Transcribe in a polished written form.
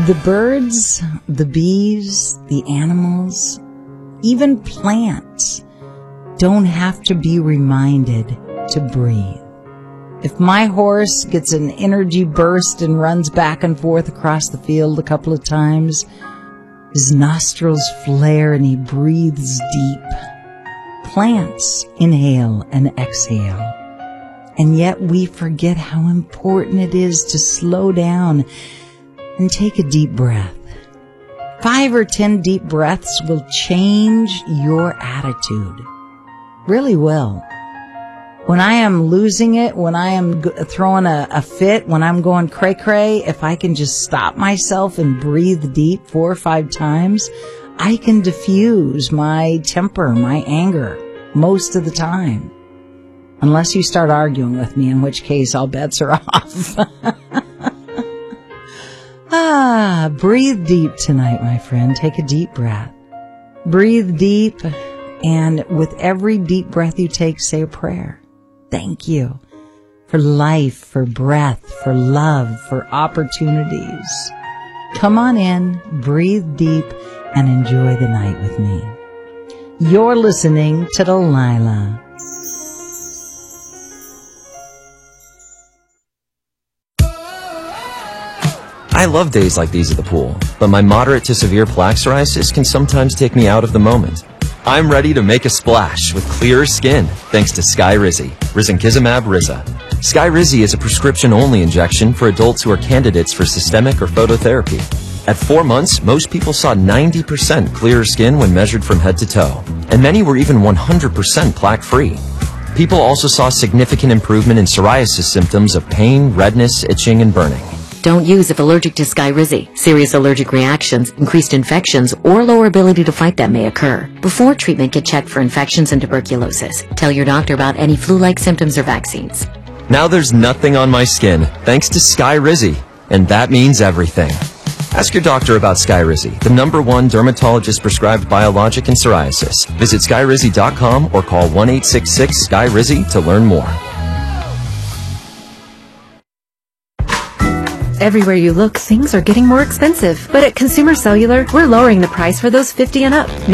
The birds, the bees, the animals, even plants don't have to be reminded to breathe. If my horse gets an energy burst and runs back and forth across the field a couple of times, his nostrils flare and he breathes deep. Plants inhale and exhale. And yet we forget how important it is to slow down and take a deep breath. 5 or 10 deep breaths will change your attitude. Really will. When I am losing it, when I am throwing a fit, when I'm going cray-cray, if I can just stop myself and breathe deep 4 or 5 times, I can diffuse my temper, my anger, most of the time. Unless you start arguing with me, in which case all bets are off. Breathe deep tonight, my friend. Take a deep breath. Breathe deep, and with every deep breath you take, say a prayer. Thank you for life, for breath, for love, for opportunities. Come on in, breathe deep, and enjoy the night with me. You're listening to Delilah. I love days like these at the pool, but my moderate to severe plaque psoriasis can sometimes take me out of the moment. I'm ready to make a splash with clearer skin thanks to Skyrizi, risankizumab Riza. Skyrizi is a prescription-only injection for adults who are candidates for systemic or phototherapy. At 4 months, most people saw 90% clearer skin when measured from head to toe, and many were even 100% plaque-free. People also saw significant improvement in psoriasis symptoms of pain, redness, itching, and burning. Don't use if allergic to Skyrizi. Serious allergic reactions, increased infections, or lower ability to fight them may occur. Before treatment, get checked for infections and tuberculosis. Tell your doctor about any flu-like symptoms or vaccines. Now there's nothing on my skin thanks to Skyrizi, and that means everything. Ask your doctor about Skyrizi, the #1 dermatologist-prescribed biologic in psoriasis. Visit Skyrizi.com or call 1-866-SKY-RIZI to learn more. Everywhere you look, things are getting more expensive. But at Consumer Cellular, we're lowering the price for those 50 and up.